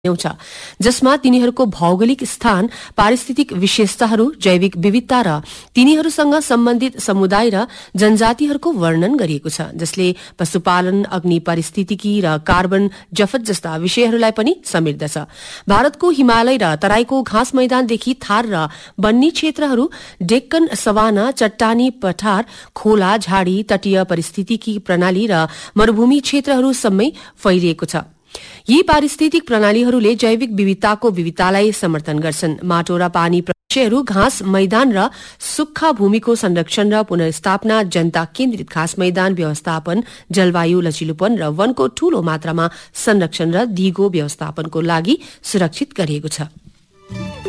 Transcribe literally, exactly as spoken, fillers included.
छ जसमा तिनीहरूको भौगोलिक स्थान, पारिस्थितिक विशेषताहरू, जैविक विविधता र तिनीहरूसँग सम्बन्धित समुदाय र जनजातिहरूको वर्णन गरिएको छ, जसले पशुपालन, अग्नि पारिस्थितिकी र कार्बन जफत जस्ता विषयहरूलाई पनि समेट्दछ। भारतको हिमालय र तराईको घाँस मैदानदेखि थार र बन्नी क्षेत्रहरू, डेक्कन सवाना, चट्टानी पठार, खोला, झाडी, तटीय पारिस्थितिकी प्रणाली र मरूभूमि क्षेत्रहरूसम्मै फैलिएको छ। यी पारिस्थितिक प्रणालीहरूले जैविक विविधताको विविधतालाई समर्थन गर्छन्। माटो र पानी प्रक्षयहरू, घाँस मैदान र सुक्खा भूमिको संरक्षण र पुनर्स्थापना, जनता केन्द्रित घाँस मैदान व्यवस्थापन, जलवायु लचिलोपन र वनको ठूलो मात्रामा संरक्षण र दिगो व्यवस्थापनको लागि सुरक्षित गरिएको छ।